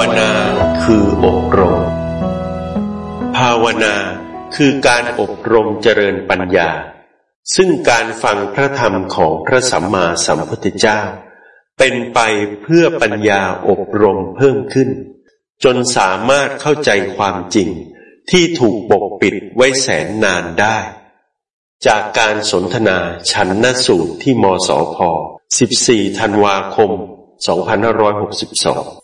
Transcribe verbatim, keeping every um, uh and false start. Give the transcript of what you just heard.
นาคืออบรมภาวนาคือการอบรมเจริญปัญญาซึ่งการฟังพระธรรมของพระสัมมาสัมพุทธเจ้าเป็นไปเพื่อปัญญาอบรมเพิ่มขึ้นจนสามารถเข้าใจความจริงที่ถูกปกปิดไว้แสนนานได้จากการสนทนาฉันนสูตรที่มสพ สิบสี่ ธันวาคม สองพันห้าร้อยหกสิบสอง